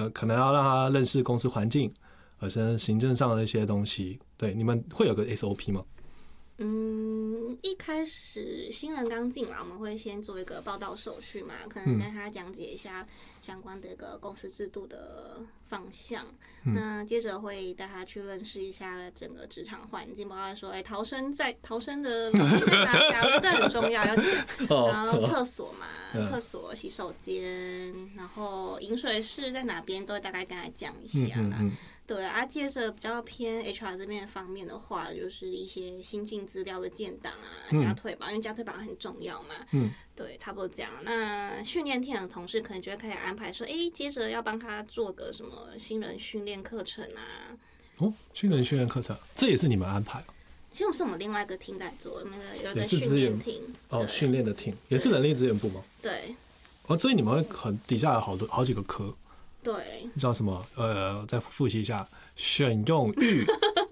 可能要让他认识公司环境，行政上的一些东西。对，你们会有个 SOP 吗？ 一开始新人刚进来，我们会先做一个报到手续嘛，可能跟他讲解一下相关的一个公司制度的方向。那接着会带他去认识一下整个职场环境，包括说，逃生的在哪下，这很重要要讲。然后厕所嘛，厕所、洗手间，然后饮水室在哪边，都会大概跟他讲一下啦。对啊，接着比较偏 HR 这边方面的话，就是一些新进资料的建档啊、加退榜，因为加退榜很重要嘛。对，差不多这样。那训练天的同事可能就会开始安排说，接着要帮他做个什么新人训练课程啊。 新人训练课程，这也是你们安排？ 其实是我们另外一个厅在做，有一个训练厅。 训练的厅也是人力资源部吗？ 对。 所以你们会底下有好几个科。 对， 叫什么？再复习一下，选用育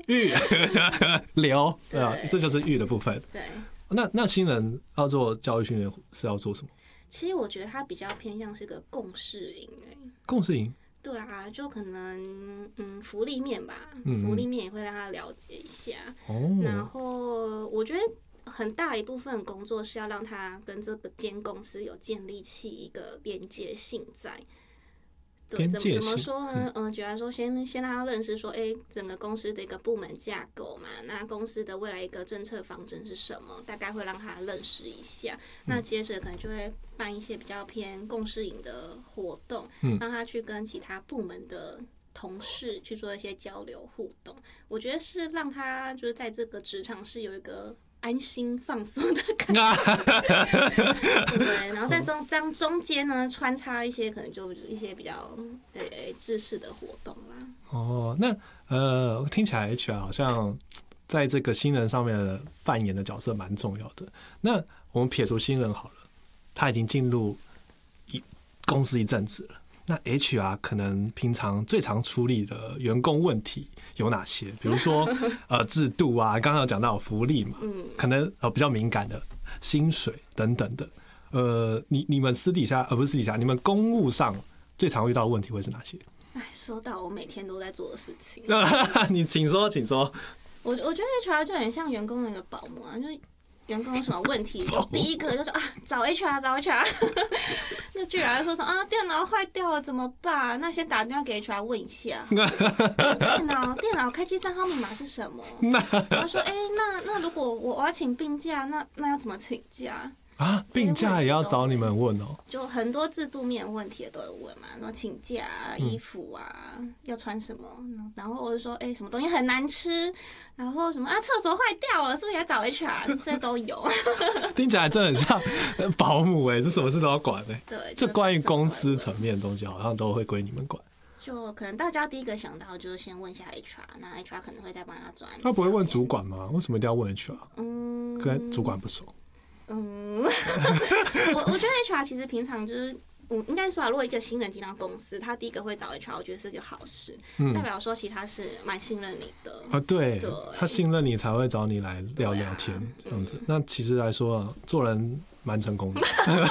流，这就是育的部分。 对， 那新人要做教育训练是要做什么？ 其实我觉得它比较偏向是个共识营共识营？ 对啊，就可能福利面吧，福利面也会让他了解一下。然后我觉得很大一部分工作是要让他跟这个间公司有建立起一个连接性在。对，怎么说呢？举例说，先让他认识说，整个公司的一个部门架构嘛，那公司的未来一个政策方针是什么？大概会让他认识一下。那接着可能就会办一些比较偏共识营的活动，让他去跟其他部门的同事去做一些交流互动。我觉得是让他就是在这个职场是有一个安心放松的感觉，对，然后在中间呢穿插一些可能就一些比较制式的活动啦。 那听起来 HR 好像在这个新人上面的扮演的角色蛮重要的。那我们撇除新人好了，他已经进入公司一阵子了。那 HR 可能平常最常处理的员工问题有哪些？比如说制度啊，刚刚有讲到福利嘛，可能比较敏感的薪水等等的。你们私底下不是私底下，你们公务上最常遇到的问题会是哪些？ 说到我每天都在做的事情， 你请说。 我觉得 HR 就很像员工的一个保姆啊，就是员工有什么问题，第一个就说找 HR。那居然说电脑坏掉了怎么办？那先打电话给 HR 问一下，电脑开机账号密码是什么？然后说那如果我要请病假，那要怎么请假？ 病假也要找你们问哦， 就很多制度面问题都有问嘛，然后请假啊、衣服啊、要穿什么，然后我就说什么东西很难吃，然后什么厕所坏掉了，是不是要找 HR？ 这些都有。 听起来真的很像保姆这什么事都要管对， 就关于公司层面的东西，好像都会归你们管。 就可能大家第一个想到就是先问一下 HR， 那 HR 可能会再帮他转。 他不会问主管吗？为什么一定要问 HR？跟主管不熟。 我觉得 HR 其实平常就是，应该说如果一个新人进到公司，他第一个会找 HR， 我觉得是个好事，代表说其实他是蛮信任你的。对， 他信任你才会找你来聊聊天这样子。那其实来说，做人蛮成功的，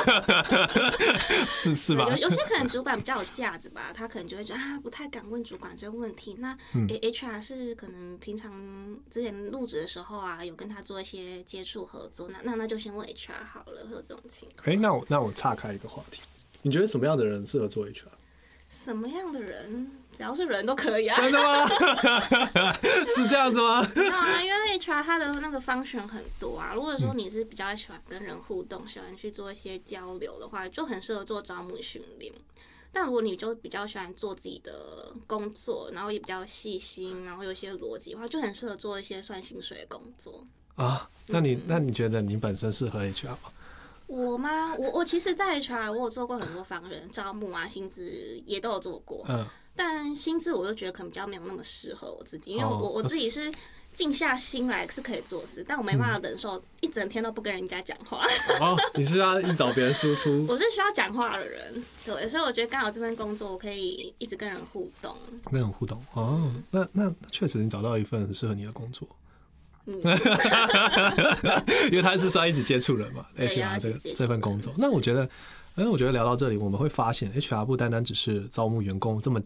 是吧？ 有些可能主管比较有架子吧，他可能就会觉得不太敢问主管这个问题。那HR 是可能平常之前入职的时候有跟他做一些接触合作，那就先问 HR 好了，会有这种情况。 那我岔开一个话题，你觉得什么样的人适合做 HR？ 什么样的人？只要是人都可以啊！ 真的吗？是这样子吗？ 没有啊，因为 HR 它的那个function很多啊。如果说你是比较喜欢跟人互动，喜欢去做一些交流的话，就很适合做招募训练。但如果你就比较喜欢做自己的工作，然后也比较细心，然后有一些逻辑的话，就很适合做一些算薪水的工作啊。那你觉得你本身适合 HR 吗？ 我吗？我其实，在 HR 我有做过很多方人招募啊，薪资也都有做过。但薪资我就觉得可能比较没有那么适合我自己，因为我自己是静下心来是可以做事，但我没办法忍受一整天都不跟人家讲话。 你是要一直找别人输出？ 我是需要讲话的人，对，所以我觉得刚好这份工作我可以一直跟人互动。 跟人互动那确实你找到一份很适合你的工作。因为他是说一直接触人嘛 ，HR 这份工作。那我觉得聊到这里，我们会发现 HR 不单单只是招募员工这么